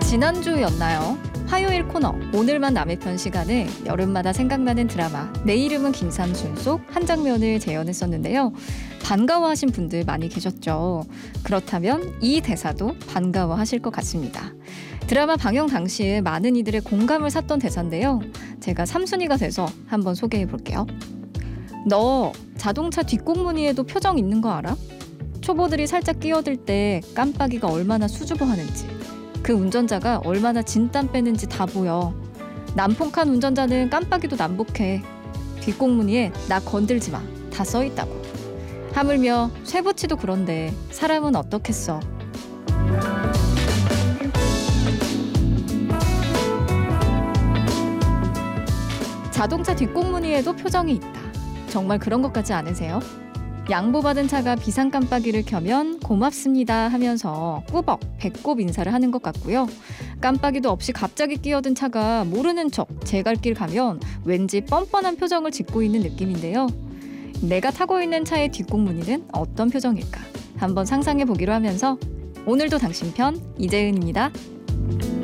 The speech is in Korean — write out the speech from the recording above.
지난주였나요? 화요일 코너 오늘만 남의 편 시간에 여름마다 생각나는 드라마 내 이름은 김삼순 속 한 장면을 재현했었는데요. 반가워하신 분들 많이 계셨죠. 그렇다면 이 대사도 반가워하실 것 같습니다. 드라마 방영 당시에 많은 이들의 공감을 샀던 대사인데요. 제가 삼순이가 돼서 한번 소개해 볼게요. 너 자동차 뒷공무니에도 표정 있는 거 알아? 초보들이 살짝 끼어들 때 깜빡이가 얼마나 수줍어하는지, 그 운전자가 얼마나 진땀 빼는지 다 보여. 난폭한 운전자는 깜빡이도 난폭해. 뒷공무니에 나 건들지 마. 다 써있다고. 하물며 쇠붙이도 그런데 사람은 어떻겠어. 자동차 뒷공무니에도 표정이 있다. 정말 그런 것 같지 않으세요? 양보받은 차가 비상 깜빡이를 켜면 고맙습니다 하면서 꾸벅 배꼽 인사를 하는 것 같고요. 깜빡이도 없이 갑자기 끼어든 차가 모르는 척 제 갈 길 가면 왠지 뻔뻔한 표정을 짓고 있는 느낌인데요. 내가 타고 있는 차의 뒷공무니는 어떤 표정일까? 한번 상상해 보기로 하면서 오늘도 당신 편 이재은입니다.